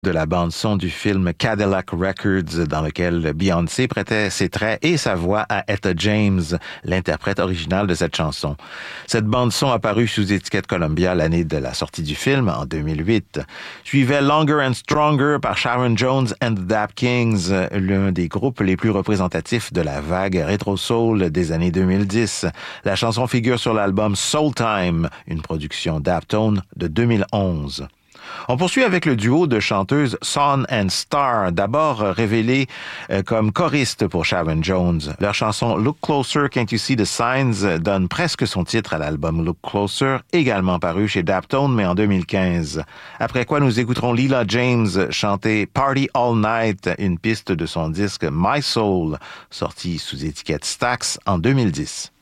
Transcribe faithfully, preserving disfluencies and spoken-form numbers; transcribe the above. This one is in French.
de la bande-son du film Cadillac Records, dans lequel Beyoncé prêtait ses traits et sa voix à Etta James, l'interprète originale de cette chanson. Cette bande-son apparue sous étiquette Columbia l'année de la sortie du film, en deux mille huit. Suivait Longer and Stronger par Sharon Jones and the Dap Kings, l'un des groupes les plus représentatifs de la vague rétro-soul des années deux mille dix. La chanson figure sur l'album Soul Time, une production Daptone de deux mille onze. On poursuit avec le duo de chanteuses Son and Star, d'abord révélé euh, comme choriste pour Sharon Jones. Leur chanson Look Closer, Can't You See the Signs donne presque son titre à l'album Look Closer, également paru chez Daptone, mais en deux mille quinze. Après quoi, nous écouterons Leela James chanter Party All Night, une piste de son disque My Soul, sorti sous étiquette Stax en deux mille dix.